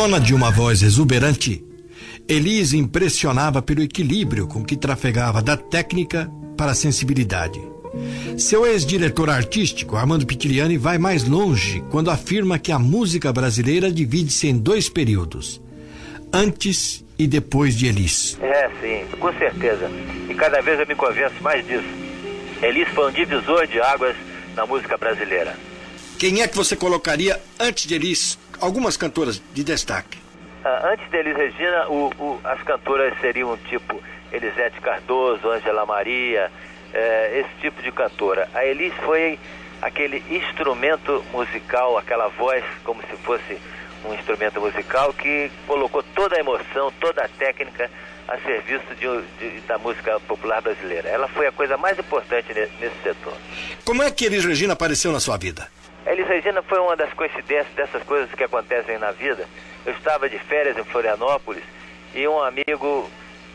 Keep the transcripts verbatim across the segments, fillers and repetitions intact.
Dona de uma voz exuberante, Elis impressionava pelo equilíbrio com que trafegava da técnica para a sensibilidade. Seu ex-diretor artístico, Armando Pitiliani, vai mais longe quando afirma que a música brasileira divide-se em dois períodos, antes e depois de Elis. É, sim, com certeza. E cada vez eu me convenço mais disso. Elis foi um divisor de águas na música brasileira. Quem é que você colocaria antes de Elis? Algumas cantoras de destaque. Ah, antes de Elis Regina, o, o, as cantoras seriam tipo Elisete Cardoso, Ângela Maria, é, esse tipo de cantora. A Elis foi aquele instrumento musical, aquela voz como se fosse um instrumento musical que colocou toda a emoção, toda a técnica a serviço de, de, da música popular brasileira. Ela foi a coisa mais importante nesse, nesse setor. Como é que Elis Regina apareceu na sua vida? Elis Regina foi uma das coincidências dessas coisas que acontecem na vida. Eu estava de férias em Florianópolis e um amigo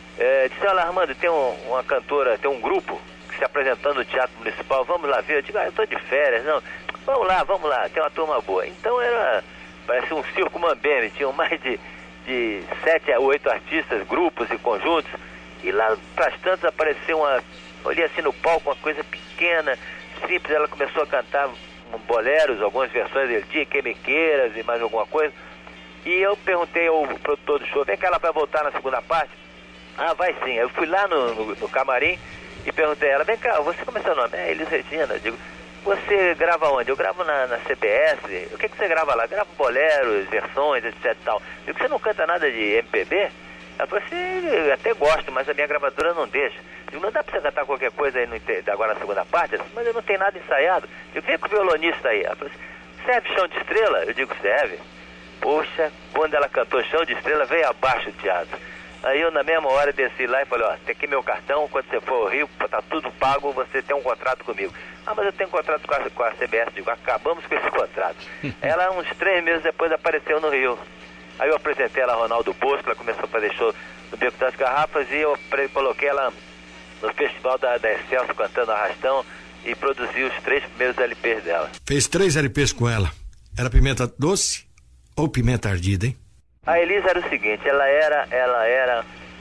é, disse: olha, Armando, tem um, uma cantora, tem um grupo se apresentando no Teatro Municipal, vamos lá ver. Eu digo: ah, eu estou de férias. Não, vamos lá, vamos lá, tem uma turma boa. Então era, parecia um circo mambembe, tinham mais de, de sete a oito artistas, grupos e conjuntos, e lá para as tantas apareceu uma, olhei assim no palco, uma coisa pequena, simples. Ela começou a cantar boleros, algumas versões dele tinha, Quemequeiras e mais alguma coisa. E eu perguntei ao produtor do show: vem cá, ela vai voltar na segunda parte? Ah, vai sim. Eu fui lá no, no, no camarim e perguntei a ela: vem cá, você, como é seu nome? É Elis Regina. Eu digo: você grava onde? Eu gravo na, na C B S. O que, que você grava lá? Gravo boleros, versões, etc e tal. Eu digo: você não canta nada de M P B? Ela falou assim: eu até gosto, mas a minha gravadora não deixa. Eu digo: não dá pra você cantar qualquer coisa aí no, agora na segunda parte? Ela disse: mas eu não tenho nada ensaiado. Eu digo: vem com o violonista aí. Ela falou assim: serve Chão de Estrela? Eu digo: serve. Poxa, quando ela cantou Chão de Estrela, veio abaixo o teatro. Aí eu na mesma hora desci lá e falei: ó, tem aqui meu cartão, quando você for ao Rio, tá tudo pago, você tem um contrato comigo. Ah, mas eu tenho um contrato com a, com a C B S. Eu digo: acabamos com esse contrato. Ela, uns três meses depois, apareceu no Rio. Aí eu apresentei ela a Ronaldo Bosco, ela começou a fazer show no Beco das Garrafas e eu coloquei ela no festival da, da Excelsior cantando Arrastão e produzi os três primeiros L Pês dela. Fez três L Pês com ela. Era pimenta doce ou pimenta ardida, hein? A Elis era o seguinte, ela era, ela era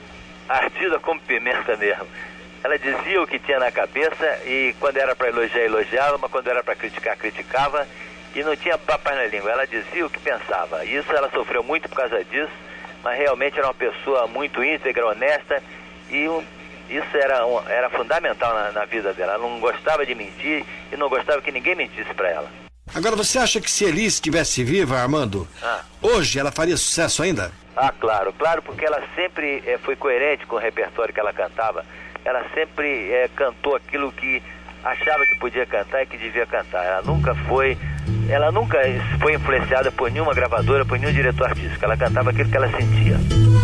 ardida como pimenta mesmo. Ela dizia o que tinha na cabeça e quando era para elogiar, elogiava, mas quando era para criticar, criticava. E não tinha papas na língua, ela dizia o que pensava. Isso, ela sofreu muito por causa disso, mas realmente era uma pessoa muito íntegra, honesta, e um, isso era, um, era fundamental na, na vida dela. Ela não gostava de mentir e não gostava que ninguém mentisse para ela. Agora, você acha que se Elis estivesse viva, Armando, ah. hoje ela faria sucesso ainda? Ah, claro, claro, porque ela sempre é, foi coerente com o repertório que ela cantava. Ela sempre é, cantou aquilo que achava que podia cantar e que devia cantar. Ela nunca foi... Ela nunca foi influenciada por nenhuma gravadora, por nenhum diretor artístico. Ela cantava aquilo que ela sentia.